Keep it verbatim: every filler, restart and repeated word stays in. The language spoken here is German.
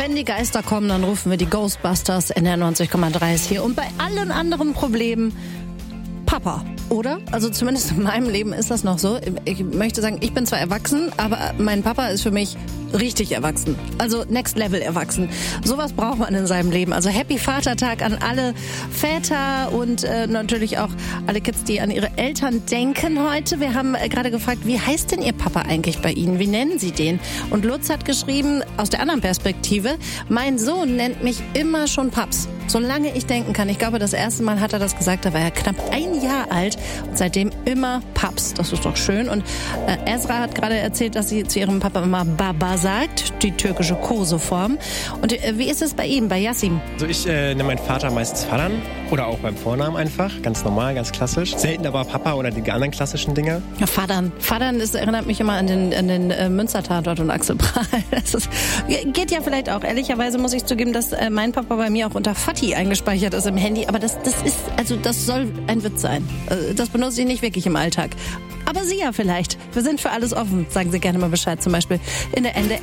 Wenn die Geister kommen, dann rufen wir die Ghostbusters. N R neunzig Komma drei ist hier. Und bei allen anderen Problemen Papa, oder? Also zumindest in meinem Leben ist das noch so. Ich möchte sagen, ich bin zwar erwachsen, aber mein Papa ist für mich richtig erwachsen. Also Next Level erwachsen. Sowas braucht man in seinem Leben. Also Happy Vatertag an alle Väter und äh, natürlich auch alle Kids, die an ihre Eltern denken heute. Wir haben äh, gerade gefragt, wie heißt denn Ihr Papa eigentlich bei Ihnen? Wie nennen Sie den? Und Lutz hat geschrieben, aus der anderen Perspektive, mein Sohn nennt mich immer schon Paps. Solange ich denken kann. Ich glaube, das erste Mal hat er das gesagt, da war er knapp ein Jahr alt und seitdem immer Paps. Das ist doch schön. Und äh, Ezra hat gerade erzählt, dass sie zu ihrem Papa immer Baba sagt, die türkische Koseform. Und äh, wie ist es bei ihm, bei Yassim? Also ich äh, nenne meinen Vater meistens Vadan oder auch beim Vornamen einfach, ganz normal, ganz klassisch. Selten aber Papa oder die anderen klassischen Dinge. Ja, Vadan. Vadan, das erinnert mich immer an den, an den äh, Münster-Tatort und Axel Prahl. Das ist, geht ja vielleicht auch. Ehrlicherweise muss ich zugeben, dass äh, mein Papa bei mir auch unter Fatih eingespeichert ist im Handy. Aber das, das ist, also das soll ein Witz sein. Äh, das benutze ich nicht wirklich im Alltag. Aber Sie ja vielleicht. Wir sind für alles offen. Sagen Sie gerne mal Bescheid, zum Beispiel in der N D